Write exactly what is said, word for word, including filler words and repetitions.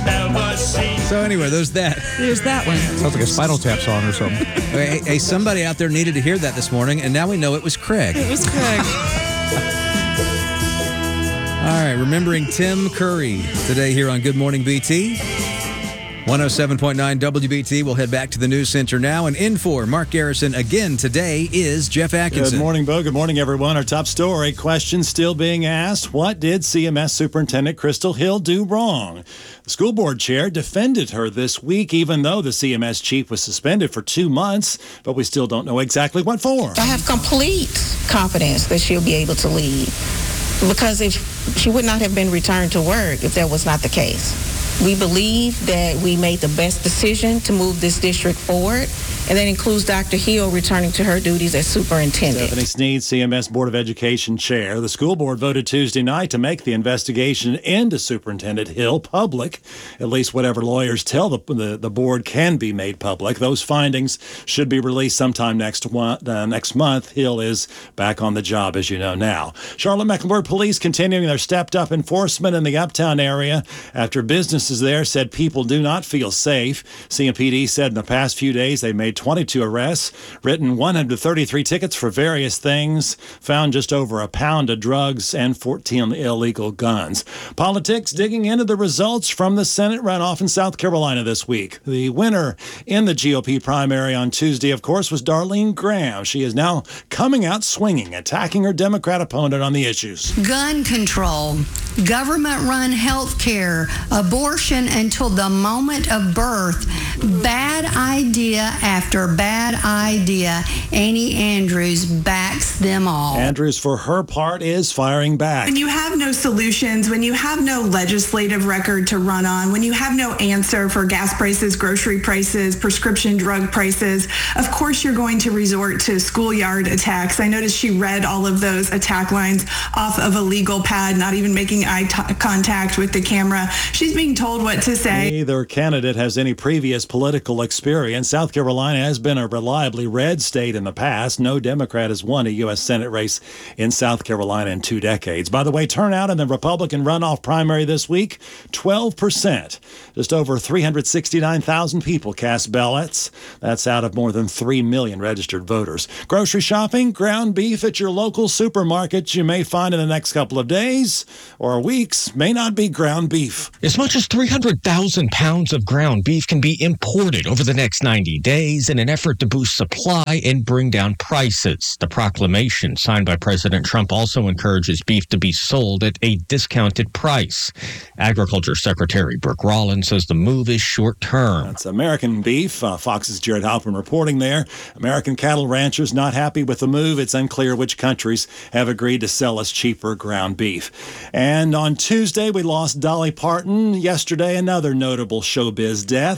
never seen. So anyway, there's that. There's that one. Sounds like a Spinal Tap song or something. Hey, hey, somebody out there needed to hear that this morning, and now we know it was Craig. It was Craig. All right, remembering Tim Curry today here on Good Morning B T. one oh seven point nine W B T. We'll head back to the news center now. And in for Mark Garrison again today is Jeff Atkinson. Good morning, Bo. Good morning, everyone. Our top story, question still being asked. What did C M S Superintendent Crystal Hill do wrong? The school board chair defended her this week, even though the C M S chief was suspended for two months. But we still don't know exactly what for. I have complete confidence that she'll be able to lead, because if she would not have been returned to work if that was not the case. We believe that we made the best decision to move this district forward, and that includes Doctor Hill returning to her duties as superintendent. Stephanie Sneed, C M S Board of Education chair. The school board voted Tuesday night to make the investigation into Superintendent Hill public. At least whatever lawyers tell the, the, the board can be made public. Those findings should be released sometime next, one, uh, next month. Hill is back on the job, as you know now. Charlotte-Mecklenburg police continuing their stepped-up enforcement in the Uptown area after businesses there said people do not feel safe. C M P D said in the past few days they made twenty-two arrests, written one hundred thirty-three tickets for various things, found just over a pound of drugs and fourteen illegal guns. Politics digging into the results from the Senate runoff in South Carolina this week. The winner in the G O P primary on Tuesday, of course, was Darlene Graham. She is now coming out swinging, attacking her Democrat opponent on the issues. Gun control, government-run health care, abortion until the moment of birth. Bad idea after bad idea. Annie Andrews backs them all. Andrews, for her part, is firing back. When you have no solutions, when you have no legislative record to run on, when you have no answer for gas prices, grocery prices, prescription drug prices, of course you're going to resort to schoolyard attacks. I noticed she read all of those attack lines off of a legal pad, not even making eye t- contact with the camera. She's being told what to say. Neither candidate has any previous political experience. South Carolina has been a reliably red state in the past. No Democrat has won a U S Senate race in South Carolina in two decades. By the way, turnout in the Republican runoff primary this week, twelve percent. Just over three hundred sixty-nine thousand people cast ballots. That's out of more than three million registered voters. Grocery shopping, ground beef at your local supermarket you may find in the next couple of days or weeks may not be ground beef. As much as three hundred thousand pounds of ground beef can be imported over the next ninety days in an effort to boost supply and bring down prices. The proclamation signed by President Trump also encourages beef to be sold at a discounted price. Agriculture Secretary Brooke Rollins says the move is short-term. That's American beef. Uh, Fox's Jared Halpern reporting there. American cattle ranchers not happy with the move. It's unclear which countries have agreed to sell us cheaper ground beef. And on Tuesday, we lost Dolly Parton. Yesterday, another notable showbiz death.